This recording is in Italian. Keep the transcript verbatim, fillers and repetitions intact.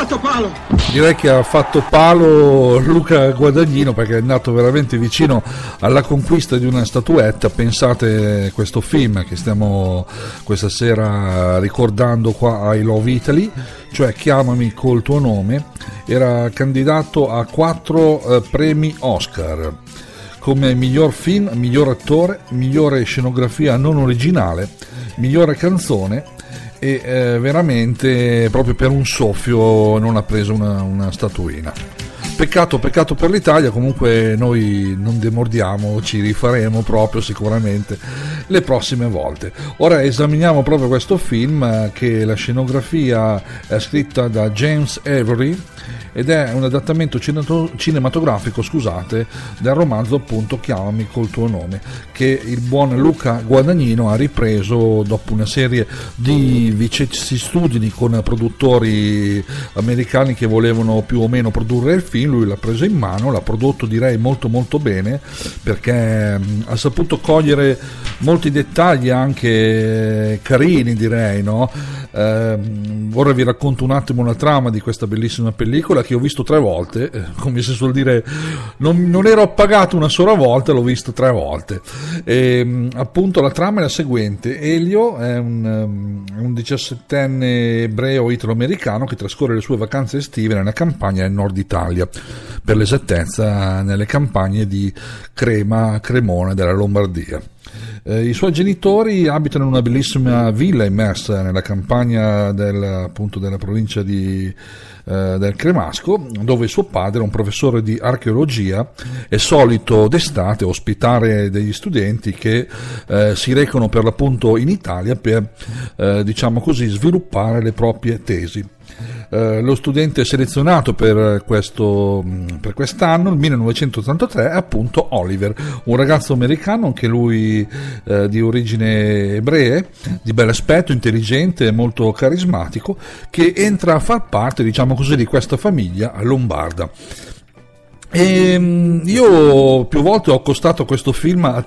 fatto palo. Direi che ha fatto palo Luca Guadagnino, perché è andato veramente vicino alla conquista di una statuetta. Pensate, questo film che stiamo questa sera ricordando qua a I Love Italy, cioè Chiamami col tuo nome, era candidato a quattro eh, premi Oscar come miglior film, miglior attore, migliore scenografia non originale, migliore canzone, e eh, veramente proprio per un soffio non ha preso una, una statuina. Peccato, peccato per l'Italia. Comunque noi non demordiamo, ci rifaremo proprio sicuramente le prossime volte. Ora esaminiamo proprio questo film, che la scenografia è scritta da James Avery ed è un adattamento cinematografico, scusate, del romanzo appunto Chiamami col tuo nome, che il buon Luca Guadagnino ha ripreso dopo una serie di vicissitudini con produttori americani che volevano più o meno produrre il film. Lui l'ha preso in mano, l'ha prodotto direi molto molto bene, perché mh, ha saputo cogliere molti dettagli anche carini, direi, no? Eh, ora vi racconto un attimo la trama di questa bellissima pellicola che ho visto tre volte, eh, come si suol dire, non, non ero appagato una sola volta, l'ho visto tre volte. E, mh, appunto la trama è la seguente: Elio è un, um, un diciassettenne ebreo italo-americano che trascorre le sue vacanze estive nella campagna del nord Italia, per l'esattezza nelle campagne di Crema, Cremona della Lombardia. Eh, I suoi genitori abitano in una bellissima villa immersa nella campagna del, appunto, della provincia di, eh, del Cremasco, dove suo padre, un professore di archeologia, è solito d'estate ospitare degli studenti che eh, si recano per l'appunto in Italia per, eh, diciamo così, sviluppare le proprie tesi. Uh, lo studente selezionato per questo per quest'anno, il millenovecentottantatré, è appunto Oliver, un ragazzo americano anche lui uh, di origine ebree, di bell'aspetto, intelligente e molto carismatico, che entra a far parte, diciamo così, di questa famiglia lombarda. E io più volte ho accostato questo film a